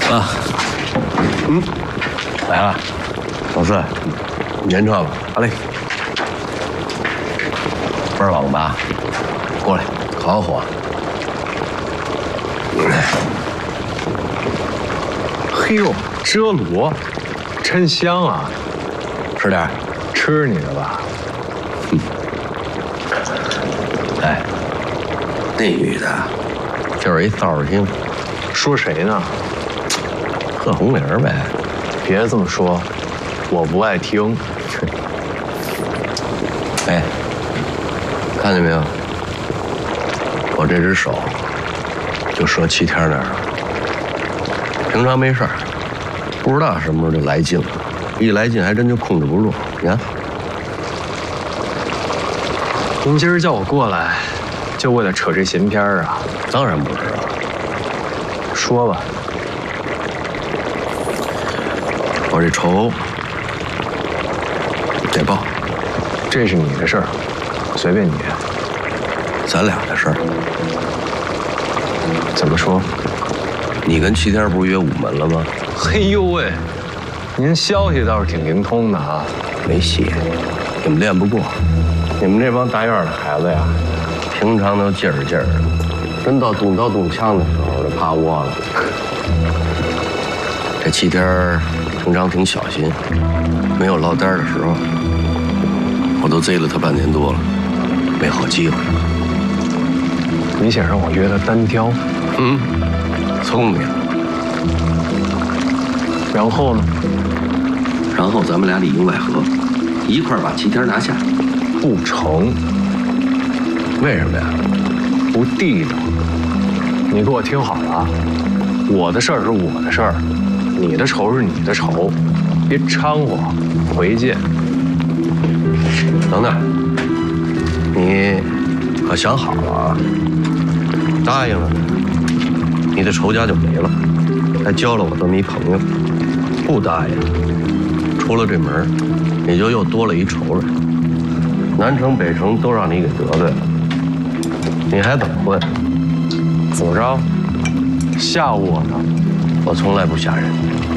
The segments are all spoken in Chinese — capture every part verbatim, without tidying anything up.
啊，嗯，来了，老四，你验车吧。好嘞。不是网吧，过来，好好喝。 嘿呦，遮罗，真香啊！ 吃点， 吃你的吧。 哼。哎，那女的，就是一骚扰精。 说谁呢？ 贺红玲呗。 别这么说，我不爱听。 哎，看见没有？我这只手就射七天那儿了。平常没事儿，不知道什么时候就来劲了，一来劲还真就控制不住。你看， 您今儿叫我过来，就为了扯这闲篇儿啊？ 当然不是了。 说吧。 我这仇得报。 这是你的事儿，随便你。 咱俩的事儿。 怎么说？ 你跟七天不是约午门了吗？ 嘿呦喂，您消息倒是挺灵通的啊。 没戏，你们练不过。你们这帮大院的孩子呀，平常都劲儿劲儿的，真到动刀动枪的时候就趴窝了。这七天平常挺小心，没有落单的时候，我都追了他半年多了，没好机会。 你想让我约他单挑？ 嗯，聪明。 然后呢？ 然后咱们俩里应外合，一块儿把七天拿下。 不成。 为什么呀？ 不地道。你给我听好了啊，我的事儿是我的事儿，你的仇是你的仇，别掺和。回见。 等等，你可想好了啊？答应了，你的仇家就没了，还交了我这么一朋友。不答应，出了这门，你就又多了一仇人。南城北城都让你给得罪了，你还怎么混？ 怎么着？吓唬我呢？ 我从来不吓人。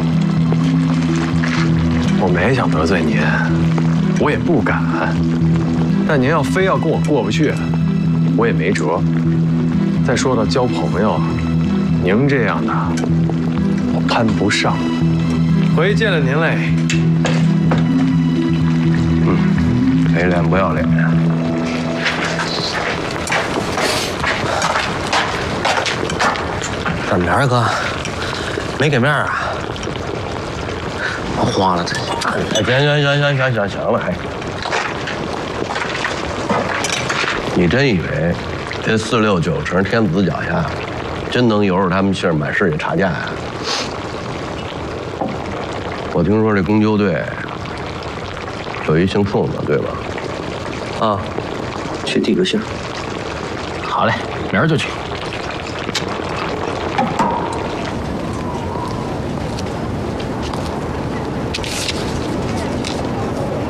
我没想得罪您，我也不敢。但您要非要跟我过不去，我也没辙。再说到交朋友，您这样的我攀不上。回见了您嘞。 嗯，没脸不要脸呀！怎么着，哥？没给面啊？我慌了，这哎，行行行行行行行了，还。你真以为这四六九成天子脚下，真能由着他们信儿满世界查价呀？我听说这公纠队有一姓宋的，对吧？ 啊，去递个信。好嘞，明儿就去。